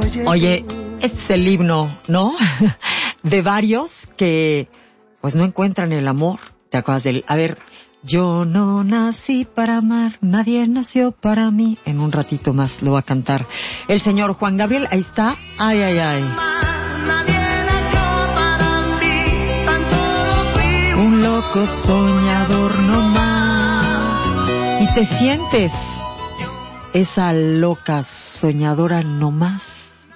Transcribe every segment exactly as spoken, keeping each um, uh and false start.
Oye, este es el himno, ¿no? De varios que pues no encuentran el amor. ¿Te acuerdas del? A ver, yo no nací para amar, nadie nació para mí. En un ratito más lo va a cantar el señor Juan Gabriel. Ahí está. Ay, ay, ay. Un loco soñador no más. Y te sientes esa loca soñadora no más.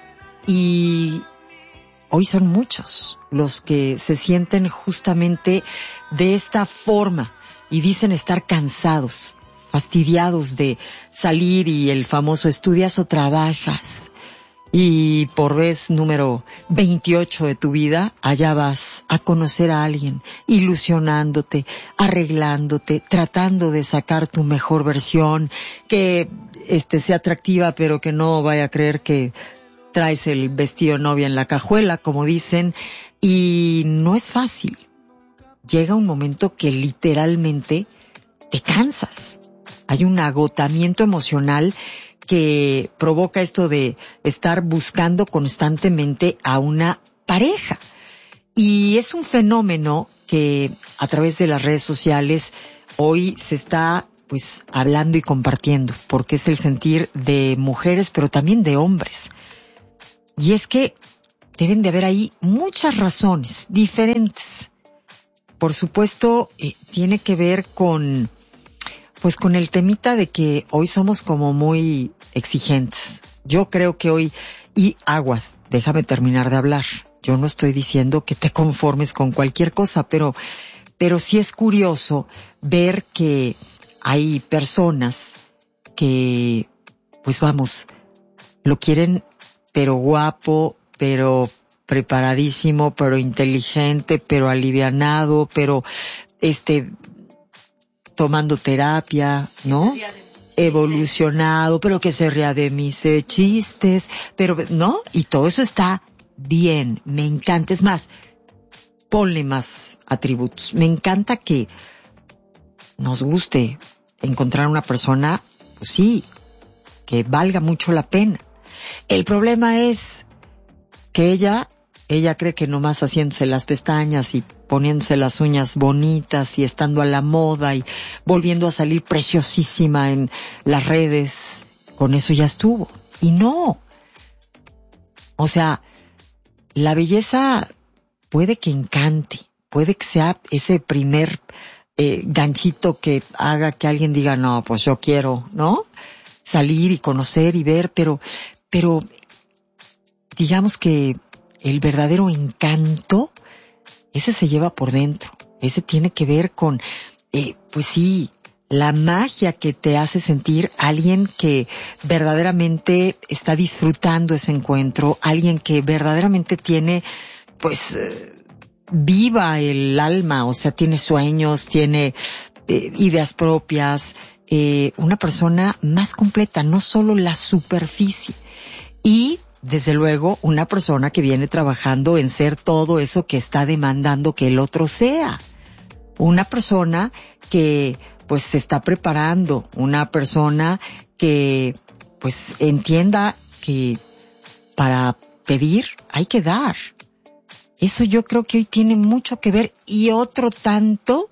Y hoy son muchos los que se sienten justamente de esta forma y dicen estar cansados, fastidiados de salir y el famoso estudias o trabajas. Y por vez número veintiocho de tu vida, allá vas a conocer a alguien, ilusionándote, arreglándote, tratando de sacar tu mejor versión, que este sea atractiva, pero que no vaya a creer que traes el vestido novia en la cajuela, como dicen, y no es fácil. Llega un momento que literalmente te cansas. Hay un agotamiento emocional que provoca esto de estar buscando constantemente a una pareja. Y es un fenómeno que a través de las redes sociales hoy se está pues hablando y compartiendo, porque es el sentir de mujeres, pero también de hombres. Y es que deben de haber ahí muchas razones diferentes. Por supuesto, eh, tiene que ver con Pues con el temita de que hoy somos como muy exigentes. Yo creo que hoy, y aguas, déjame terminar de hablar. Yo no estoy diciendo que te conformes con cualquier cosa, pero, pero sí es curioso ver que hay personas que, pues vamos, lo quieren, pero guapo, pero preparadísimo, pero inteligente, pero alivianado, pero este, tomando terapia, ¿no? Evolucionado, pero que se ría de mis eh, chistes, pero, ¿no? Y todo eso está bien, me encanta. Es más, ponle más atributos. Me encanta que nos guste encontrar una persona, pues sí, que valga mucho la pena. El problema es que ella... Ella cree que nomás haciéndose las pestañas y poniéndose las uñas bonitas y estando a la moda y volviendo a salir preciosísima en las redes, con eso ya estuvo. Y no. O sea, la belleza puede que encante, puede que sea ese primer eh, ganchito que haga que alguien diga, no, pues yo quiero, ¿no? Salir y conocer y ver, pero, pero digamos que el verdadero encanto, ese se lleva por dentro. Ese tiene que ver con, eh, pues sí, la magia que te hace sentir alguien que verdaderamente está disfrutando ese encuentro, alguien que verdaderamente tiene, pues, eh, viva el alma, o sea, tiene sueños, tiene eh, ideas propias, eh, una persona más completa, no solo la superficie. Y desde luego, una persona que viene trabajando en ser todo eso que está demandando que el otro sea. Una persona que, pues, se está preparando. Una persona que, pues, entienda que para pedir hay que dar. Eso yo creo que hoy tiene mucho que ver. Y otro tanto,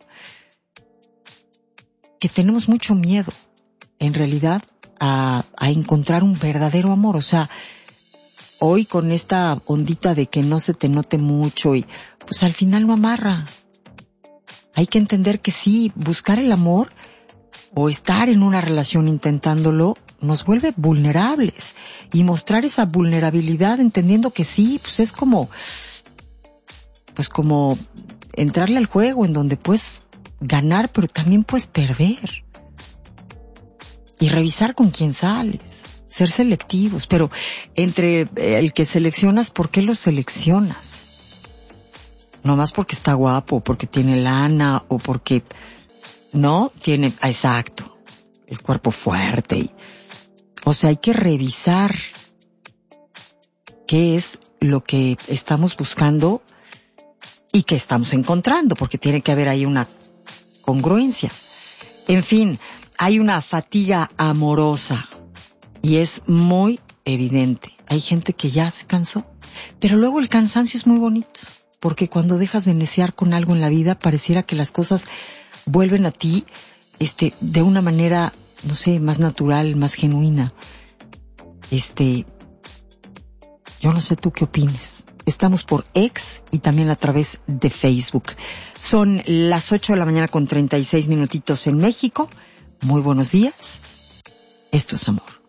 que tenemos mucho miedo, en realidad, a, a encontrar un verdadero amor. O sea, hoy con esta ondita de que no se te note mucho y pues al final no amarra. Hay que entender que sí, buscar el amor o estar en una relación intentándolo nos vuelve vulnerables. Y mostrar esa vulnerabilidad entendiendo que sí, pues es como, pues como entrarle al juego en donde puedes ganar pero también puedes perder. Y revisar con quién sales. Ser selectivos, pero entre el que seleccionas, ¿por qué lo seleccionas? No más porque está guapo, porque tiene lana, o porque no tiene, exacto, el cuerpo fuerte. Y, o sea, hay que revisar qué es lo que estamos buscando y qué estamos encontrando, porque tiene que haber ahí una congruencia. En fin, hay una fatiga amorosa. Y es muy evidente. Hay gente que ya se cansó, pero luego el cansancio es muy bonito, porque cuando dejas de necear con algo en la vida, pareciera que las cosas vuelven a ti, este, de una manera, no sé, más natural, más genuina. Este, yo no sé tú qué opines. Estamos por X y también a través de Facebook. Son las ocho de la mañana con treinta y seis minutitos en México. Muy buenos días. Esto es amor.